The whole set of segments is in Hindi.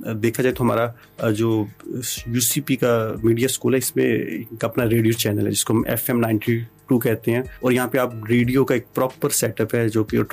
देखा जाए तो हमारा जो यूसीपी का मीडिया स्कूल है, इसमें एक अपना रेडियो चैनल है जिसको हम FM 92 कहते हैं, और यहाँ पे आप रेडियो का एक प्रॉपर सेटअप है जो कि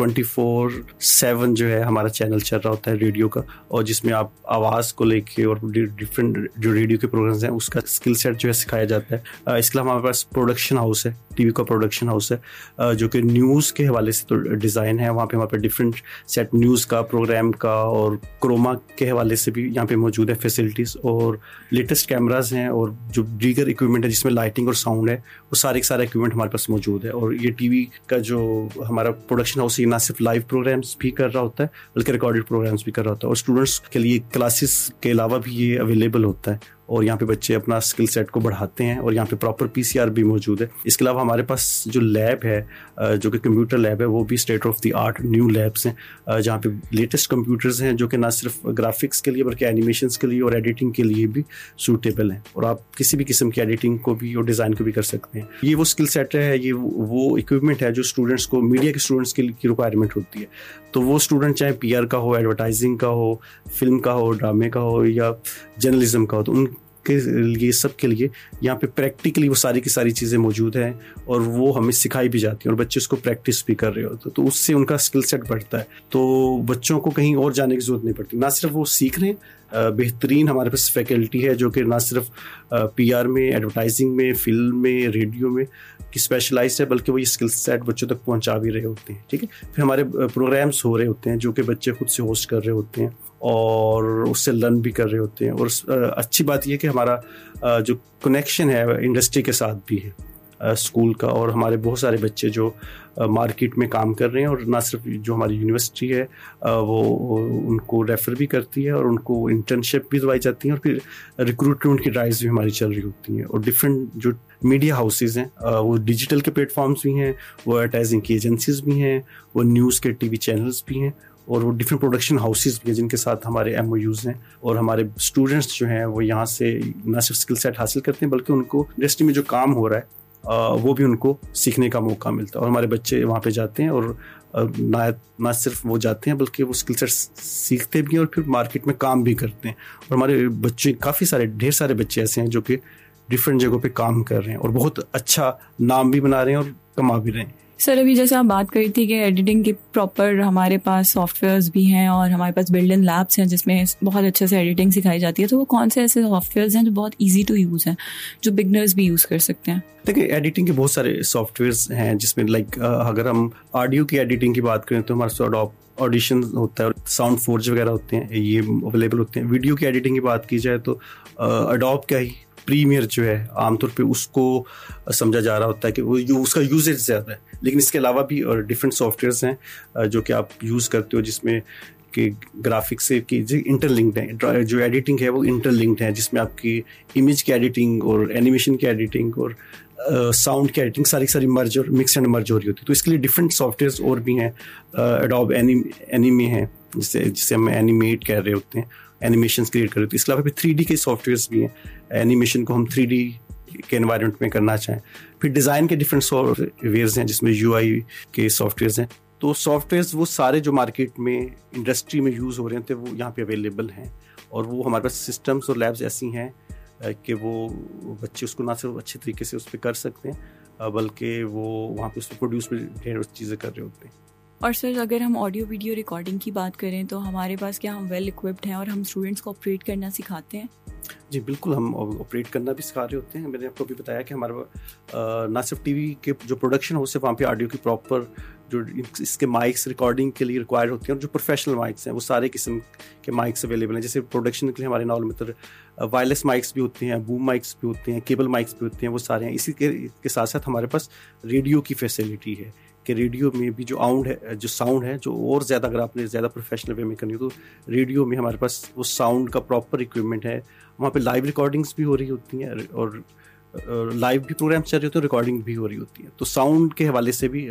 24/7 जो है हमारा चैनल चल रहा होता है रेडियो का, और जिसमें आप आवाज़ को लेके और डिफरेंट जो रेडियो के प्रोग्राम्स हैं उसका स्किल सेट जो है सिखाया जाता है। इसके अलावा हमारे पास प्रोडक्शन हाउस है, टीवी का प्रोडक्शन हाउस है जो कि न्यूज़ के हवाले से तो डिज़ाइन है। वहाँ पे हमारे पास डिफरेंट सेट न्यूज़ का, प्रोग्राम का और क्रोमा के हवाले से भी यहाँ पे मौजूद है फैसिलिटीज़, और लेटेस्ट कैमराज हैं और जो दीगर इक्विपमेंट है जिसमें लाइटिंग और साउंड है वो सारे इक्विपमेंट हमारे पास मौजूद है। और ये टीवी का जो हमारा प्रोडक्शन हाउस है ना सिर्फ लाइव प्रोग्राम्स भी कर रहा होता है बल्कि रिकॉर्डेड प्रोग्राम्स भी कर रहा होता है, और स्टूडेंट्स के लिए क्लासेस के अलावा भी ये अवेलेबल होता है, और यहाँ पे बच्चे अपना स्किल सेट को बढ़ाते हैं, और यहाँ पे प्रॉपर PCR भी मौजूद है। इसके अलावा हमारे पास जो लैब है जो कि कंप्यूटर लैब है वो भी state of the art new labs हैं जहाँ पे लेटेस्ट कंप्यूटर्स हैं जो कि ना सिर्फ ग्राफिक्स के लिए बल्कि एनिमेशंस के लिए और एडिटिंग के लिए भी सूटेबल हैं, और आप किसी भी किस्म की एडिटिंग को भी और डिज़ाइन को भी कर सकते हैं। ये वो स्किल सेट है, ये वो इक्विपमेंट है जो स्टूडेंट्स को, मीडिया के स्टूडेंट्स की रिक्वायरमेंट होती है। तो वो स्टूडेंट चाहे PR का हो, एडवर्टाइजिंग का हो, फिल्म का हो, ड्रामे का हो या जर्नलिज्म का हो, तो उनके लिए, सबके लिए यहाँ पे प्रैक्टिकली वो सारी की सारी चीज़ें मौजूद हैं और वो हमें सिखाई भी जाती हैं और बच्चे उसको प्रैक्टिस भी कर रहे होते हैं, तो उससे उनका स्किल सेट बढ़ता है। तो बच्चों को कहीं और जाने की ज़रूरत नहीं पड़ती, ना सिर्फ वो सीख रहे हैं, बेहतरीन हमारे पास फैकल्टी है जो कि ना सिर्फ PR में, एडवर्टाइजिंग में, फिल्म में, रेडियो में की स्पेशलाइज्ड है, बल्कि वो ये स्किल सेट बच्चों तक पहुंचा भी रहे होते हैं। ठीक है, फिर हमारे प्रोग्राम्स हो रहे होते हैं जो कि बच्चे खुद से होस्ट कर रहे होते हैं और उससे लर्न भी कर रहे होते हैं, और अच्छी बात यह कि हमारा जो कनेक्शन है इंडस्ट्री के साथ भी है स्कूल का, और हमारे बहुत सारे बच्चे जो मार्केट में काम कर रहे हैं, और ना सिर्फ जो हमारी यूनिवर्सिटी है वो उनको रेफ़र भी करती है और उनको इंटर्नशिप भी दिलाई जाती है, और फिर रिक्रूटमेंट की ड्राइव्स भी हमारी चल रही होती हैं। और डिफरेंट जो मीडिया हाउसेज़ हैं वो डिजिटल के प्लेटफॉर्म्स भी हैं, वो एडवर्टाइजिंग की एजेंसीज भी हैं, वो न्यूज़ के TV चैनल्स भी हैं, और वो डिफरेंट प्रोडक्शन हाउसेज भी हैं जिनके साथ हमारे MOUs हैं, और हमारे स्टूडेंट्स जो हैं वो यहाँ से ना सिर्फ स्किल सेट हासिल करते हैं बल्कि उनको इंडस्ट्री में जो काम हो रहा है वो भी उनको सीखने का मौका मिलता है। और हमारे बच्चे वहाँ पे जाते हैं और ना सिर्फ वो जाते हैं बल्कि वो स्किल सेट सीखते भी हैं और फिर मार्केट में काम भी करते हैं। और हमारे बच्चे ढेर सारे बच्चे ऐसे हैं जो कि डिफरेंट जगहों पे काम कर रहे हैं और बहुत अच्छा नाम भी बना रहे हैं और कमा भी रहे हैं। सर, अभी जैसे आप बात करी थी कि एडिटिंग के प्रॉपर हमारे पास सॉफ्टवेयर्स भी हैं और हमारे पास बिल्ड इन लैब्स हैं जिसमें बहुत अच्छे से एडिटिंग सिखाई जाती है, तो वो कौन से ऐसे सॉफ्टवेयर्स हैं जो बहुत इजी टू यूज़ हैं, जो बिगनर्स भी यूज़ कर सकते हैं? देखिए, एडिटिंग के बहुत सारे सॉफ्टवेयर्स हैं जिसमें अगर हम ऑडियो की एडिटिंग की बात करें तो हमारे पास ऑडिशन होता है और साउंड फोर्ज वगैरह होते हैं, ये अवेलेबल होते हैं। वीडियो की एडिटिंग की बात की जाए तो एडोब का ही प्रीमियर जो है आमतौर पे उसको समझा जा रहा होता है कि वो उसका यूजेज ज़्यादा है, लेकिन इसके अलावा भी और डिफरेंट सॉफ्टवेयर्स हैं जो कि आप यूज़ करते हो जिसमें कि ग्राफिक्स से की इंटरलिंक्ड है, जो एडिटिंग है वो इंटरलिंक्ड है, जिसमें आपकी इमेज की एडिटिंग और एनिमेशन की एडिटिंग और साउंड की एडिटिंग सारी मर्ज और मिक्स एंड मर्ज हो रही होती है। तो इसके लिए डिफरेंट सॉफ्टवेयर्स और भी हैं। एडोब एनिमे है जिसे हम एनिमेट कह रहे होते हैं, एनिमेशंस क्रिएट कर रहे होते हैं। इसके अलावा फिर 3D के सॉफ्टवेयर्स भी हैं, एनिमेशन को हम 3D के एनवायरनमेंट में करना चाहें। फिर डिज़ाइन के डिफरेंट सॉफ्टवेयर्स हैं जिसमें UI के सॉफ्टवेयर्स हैं। तो सॉफ्टवेयर्स वो सारे जो मार्केट में इंडस्ट्री में यूज़ हो रहे थे वो यहाँ पे अवेलेबल हैं, और वो हमारे पास सिस्टम्स और लैब्स ऐसी हैं कि वो बच्चे उसको ना सिर्फ अच्छे तरीके से उस पर कर सकते हैं बल्कि वो वहाँ पे उस पर प्रोड्यूस भी ढेर चीज़ें कर रहे होते हैं। और सर, अगर हम ऑडियो वीडियो रिकॉर्डिंग की बात करें तो हमारे पास क्या हम वेल इक्विप्ड हैं और हम स्टूडेंट्स को ऑपरेट करना सिखाते हैं? जी बिल्कुल, हम ऑपरेट करना भी सिखा रहे होते हैं। मैंने आपको भी बताया कि हमारा ना सिर्फ TV के जो प्रोडक्शन हाउस है वहाँ पे ऑडियो की प्रॉपर जो इसके माइक्स रिकॉर्डिंग के लिए रिक्वायर्ड होती हैं और जो प्रोफेशनल माइक्स हैं वो सारे किस्म के माइक्स अवेलेबल हैं। जैसे प्रोडक्शन के लिए हमारे नॉल में वायरलेस माइक्स भी होते हैं, बूम माइक्स भी होते हैं, केबल माइक्स भी होते हैं, वो सारे हैं। इसी के साथ साथ हमारे पास रेडियो की फैसिलिटी है कि रेडियो में भी जो साउंड है जो और ज़्यादा अगर आपने ज़्यादा प्रोफेशनल वे में करनी हो तो रेडियो में हमारे पास वो साउंड का प्रॉपर इक्विपमेंट है। वहाँ पे लाइव रिकॉर्डिंग्स भी हो रही होती हैं और लाइव भी प्रोग्राम चल रहे होते हैं, रिकॉर्डिंग भी हो रही होती है। तो साउंड के हवाले से भी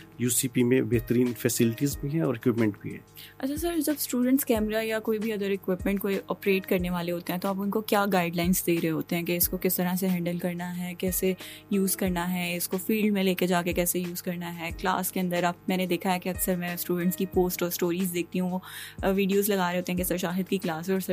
UCP में बेहतरीन फैसिलिटीज़ भी हैं और इक्विपमेंट भी है। अच्छा सर, जब स्टूडेंट्स कैमरा या कोई भी अदर इक्विपमेंट को ऑपरेट करने वाले होते हैं तो आप उनको क्या गाइडलाइंस दे रहे होते हैं कि इसको किस तरह से हैंडल करना है, कैसे यूज़ करना है, इसको फील्ड में लेके जाके कैसे यूज़ करना है, क्लास के अंदर? मैंने देखा है कि अक्सर मैं स्टूडेंट्स की पोस्ट और स्टोरीज़ देखती हूँ, वो वीडियोज़ लगा रहे होते हैं कि सर शाहिद की क्लास है और